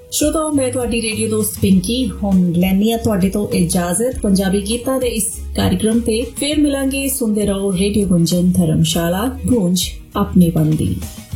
श्रोताओं, मैं ਤੁਹਾਡੀ ਰੇਡੀਓ ਦੋਸਤ ਪਿੰਕੀ ਹੁਣ ਲੈਣੀ ਆ ਤੁਹਾਡੇ ਤੋਂ ਇਜਾਜ਼ਤ। ਪੰਜਾਬੀ ਗੀਤਾਂ ਦੇ ਇਸ कार्यक्रम पे फिर मिलांगे। सुनते रहो रेडियो गुंजन धर्मशाला, गूंज अपने बंदी।